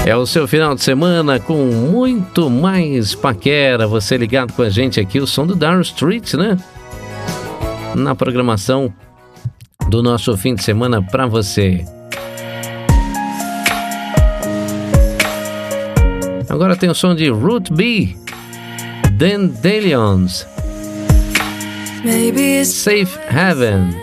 É o seu final de semana com muito mais paquera. Você ligado com a gente aqui, o som do Dire Straits, né? Na programação do nosso fim de semana pra você. Agora tem o som de Root B, Dandelions, Safe Haven.